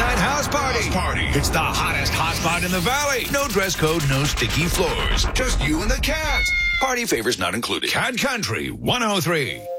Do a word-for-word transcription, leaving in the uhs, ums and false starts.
night house party. House party. It's the hottest hot spot in the valley. No dress code, no sticky floors. Just you and the cat. Party favors not included. Cat Country one oh three.